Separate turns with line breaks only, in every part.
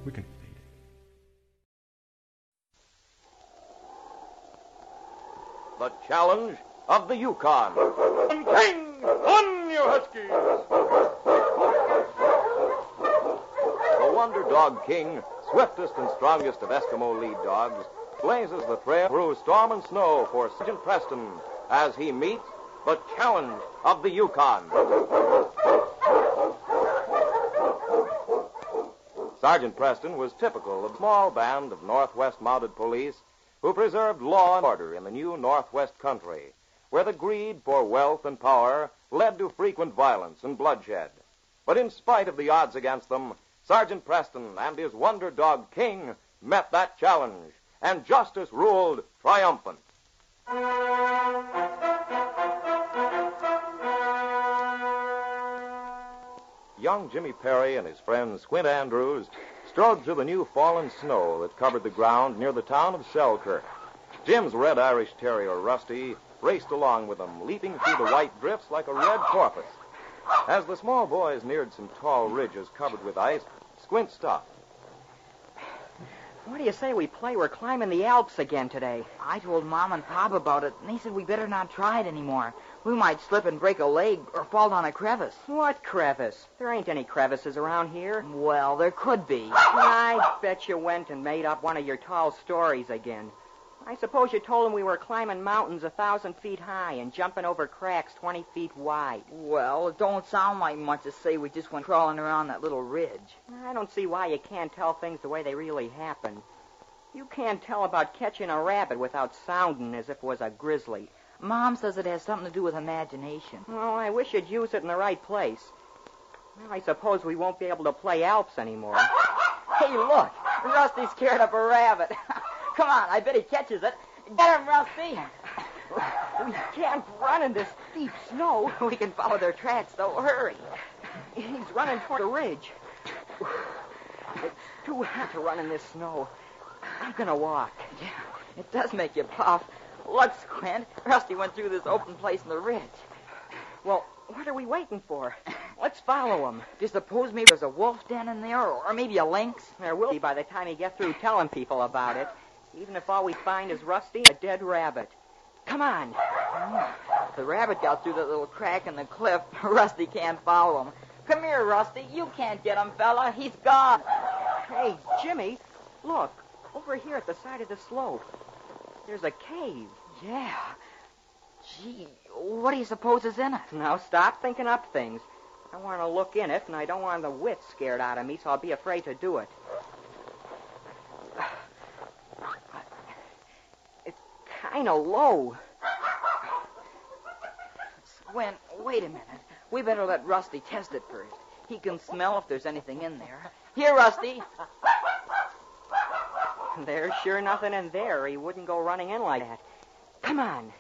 We can...
The challenge of the Yukon. King, on you Huskies! The Wonder Dog King, swiftest and strongest of Eskimo lead dogs, blazes the trail through storm and snow for Sergeant Preston as he meets the challenge of the Yukon. Sergeant Preston was typical of a small band of Northwest Mounted Police who preserved law and order in the new Northwest country, where the greed for wealth and power led to frequent violence and bloodshed. But in spite of the odds against them, Sergeant Preston and his Wonder Dog King met that challenge, and justice ruled triumphant. Young Jimmy Perry and his friend Squint Andrews strode through the new fallen snow that covered the ground near the town of Selkirk. Jim's red Irish Terrier, Rusty, raced along with them, leaping through the white drifts like a red porpoise. As the small boys neared some tall ridges covered with ice, Squint stopped.
What do you say we play we're climbing the Alps again today?
I told Mom and Pop about it, and they said we better not try it anymore. We might slip and break a leg or fall down a crevice.
What crevice? There ain't any crevices around here.
Well, there could be.
I bet you went and made up one of your tall stories again. I suppose you told them we were climbing mountains 1,000 feet high and jumping over cracks 20 feet wide.
Well, it don't sound like much to say we just went crawling around that little ridge.
I don't see why you can't tell things the way they really happen. You can't tell about catching a rabbit without sounding as if it was a grizzly.
Mom says it has something to do with imagination.
Oh, I wish you'd use it in the right place. Well, I suppose we won't be able to play Alps anymore.
Hey, look. Rusty's scared of a rabbit. Come on, I bet he catches it. Get him, Rusty.
We can't run in this deep snow.
We can follow their tracks, though. Hurry.
He's running toward the ridge. It's too hot to run in this snow. I'm going to walk.
Yeah, it does make you puff. Look, Squint. Rusty went through this open place in the ridge.
Well, what are we waiting for? Let's follow him.
Do you suppose maybe there's a wolf den in there, or maybe a lynx?
There will be by the time he gets through telling people about it. Even if all we find is Rusty, a dead rabbit. Come on.
If the rabbit got through that little crack in the cliff, Rusty can't follow him. Come here, Rusty. You can't get him, fella. He's gone.
Hey, Jimmy, look. Over here at the side of the slope. There's a cave.
Yeah. Gee, what do you suppose is in it?
Now, stop thinking up things. I want to look in it, and I don't want the wits scared out of me, so I'll be afraid to do it. It's kind of low.
Squint, wait a minute. We better let Rusty test it first. He can smell if there's anything in there. Here, Rusty.
There's sure nothing in there. He wouldn't go running in like that. Come on.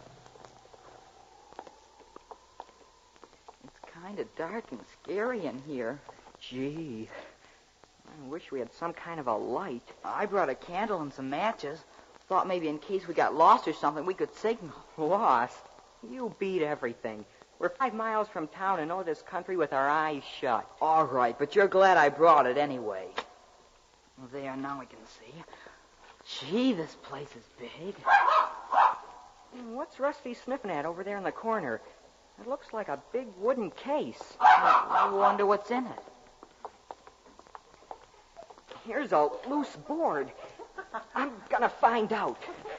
It's kind of dark and scary in here.
Gee, I wish we had some kind of a light.
I brought a candle and some matches. Thought maybe in case we got lost or something, we could signal.
Lost? You beat everything. We're 5 miles from town and know this country with our eyes shut.
All right, but you're glad I brought it anyway. There, now we can see. Gee, this place is big.
What's Rusty sniffing at over there in the corner? It looks like a big wooden case.
I wonder what's in it.
Here's a loose board. I'm gonna find out.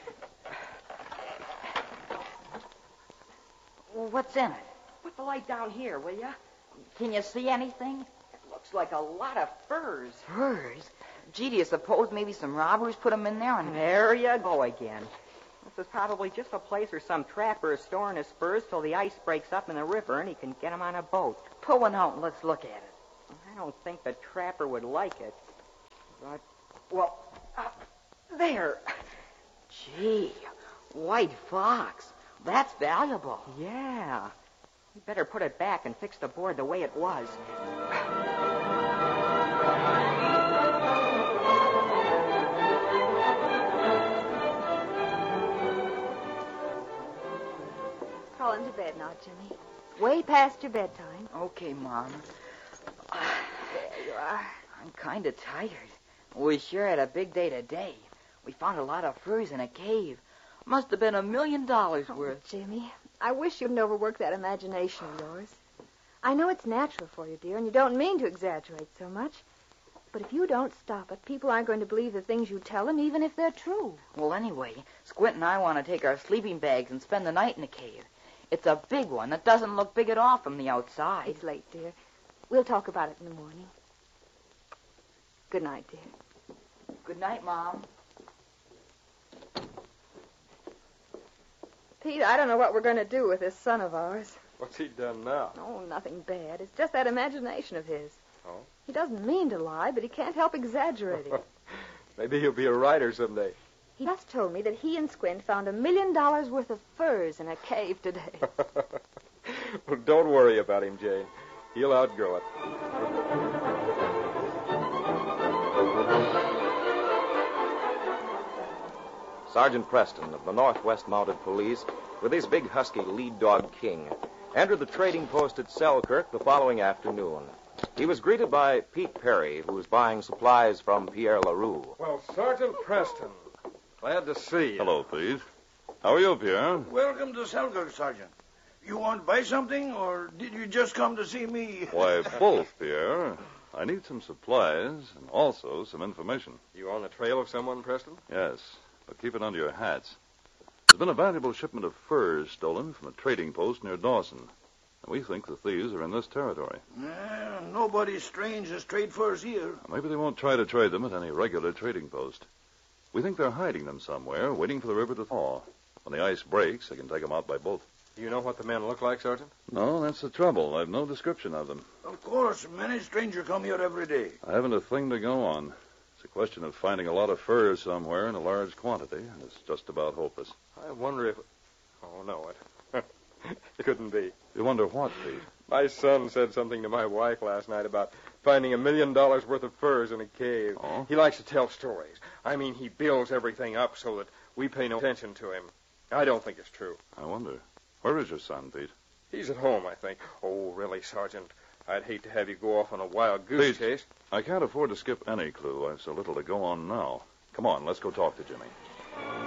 What's in it?
Put the light down here, will ya?
Can you see anything?
It looks like a lot of furs.
Furs? Gee, do you suppose maybe some robbers put them in there?
There you go again. This is probably just a place where some trapper is storing his furs till the ice breaks up in the river and he can get them on a boat.
Pull one out and let's look at it.
I don't think the trapper would like it. But, well, there.
Gee, white fox. That's valuable.
Yeah. You better put it back and fix the board the way it was.
Crawling to bed now, Jimmy. Way past your bedtime.
Okay, Mom. There you are. I'm kind of tired. We sure had a big day today. We found a lot of furs in a cave. Must have been $1 million worth.
Jimmy, I wish you'd overwork that imagination of yours. I know it's natural for you, dear, and you don't mean to exaggerate so much. But if you don't stop it, people aren't going to believe the things you tell them, even if they're true.
Well, anyway, Squint and I want to take our sleeping bags and spend the night in the cave. It's a big one that doesn't look big at all from the outside.
It's late, dear. We'll talk about it in the morning. Good night, dear.
Good night, Mom.
Pete, I don't know what we're going to do with this son of ours.
What's he done now?
Oh, nothing bad. It's just that imagination of his.
Oh?
He doesn't mean to lie, but he can't help exaggerating.
Maybe he'll be a writer someday.
He just told me that he and Squint found $1 million worth of furs in a cave today.
Well, don't worry about him, Jane. He'll outgrow it.
Sergeant Preston of the Northwest Mounted Police, with his big husky lead dog King, entered the trading post at Selkirk the following afternoon. He was greeted by Pete Perry, who was buying supplies from Pierre LaRue.
Well, Sergeant Preston, glad to see you.
Hello, Pete. How are you, Pierre?
Welcome to Selkirk, Sergeant. You want to buy something, or did you just come to see me?
Why, both, Pierre. I need some supplies and also some information.
You on the trail of someone, Preston?
Yes, but keep it under your hats. There's been a valuable shipment of furs stolen from a trading post near Dawson. And we think the thieves are in this territory.
Nobody strange as trade furs here.
Maybe they won't try to trade them at any regular trading post. We think they're hiding them somewhere, waiting for the river to thaw. When the ice breaks, they can take them out by boat.
Do you know what the men look like, Sergeant?
No, that's the trouble. I've no description of them.
Of course, many strangers come here every day.
I haven't a thing to go on. It's a question of finding a lot of furs somewhere in a large quantity, and it's just about hopeless.
I wonder if... Oh, no, it couldn't be.
You wonder what, Pete?
My son said something to my wife last night about finding $1 million worth of furs in a cave.
Oh?
He likes to tell stories. I mean, he builds everything up so that we pay no attention to him. I don't think it's true.
I wonder. Where is your son, Pete?
He's at home, I think. Oh, really, Sergeant? I'd hate to have you go off on a wild goose
Pete,
chase.
I can't afford to skip any clue. I've so little to go on now. Come on, let's go talk to Jimmy.